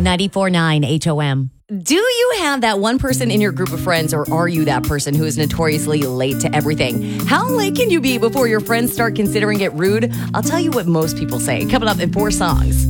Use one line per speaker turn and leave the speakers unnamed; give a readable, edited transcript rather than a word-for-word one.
94.9 HOM. Do you have that one person in your group of friends, or are you that person who is notoriously late to everything? How late can you be before your friends start considering it rude? I'll tell you what most people say. Coming up in 4 songs.